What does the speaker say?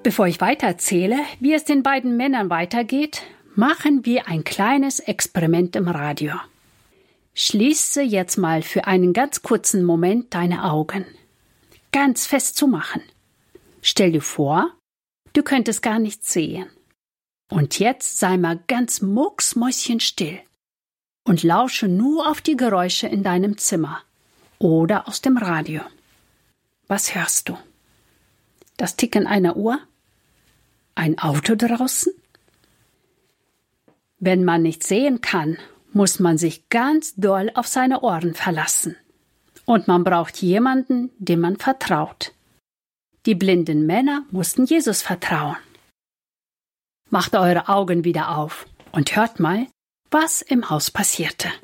Bevor ich weitererzähle, wie es den beiden Männern weitergeht, machen wir ein kleines Experiment im Radio. Schließe jetzt mal für einen ganz kurzen Moment deine Augen. Ganz fest zumachen. Stell dir vor, du könntest gar nichts sehen. Und jetzt sei mal ganz mucksmäuschenstill und lausche nur auf die Geräusche in deinem Zimmer oder aus dem Radio. Was hörst du? Das Ticken einer Uhr? Ein Auto draußen? Wenn man nichts sehen kann, muss man sich ganz doll auf seine Ohren verlassen. Und man braucht jemanden, dem man vertraut. Die blinden Männer mussten Jesus vertrauen. Macht eure Augen wieder auf und hört mal, was im Haus passierte.